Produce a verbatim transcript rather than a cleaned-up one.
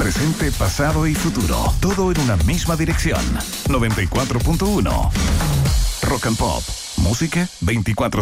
presente, pasado y futuro. Todo en una misma dirección. noventa y cuatro punto uno. Rock and Pop. Música veinticuatro